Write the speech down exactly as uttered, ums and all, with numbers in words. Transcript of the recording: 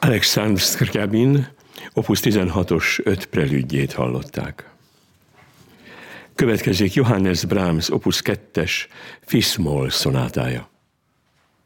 Alexandre Scriabin opus tizenhatos öt prelüdjét hallották. Következik Johannes Brahms opus kettes Fis-moll szonátája.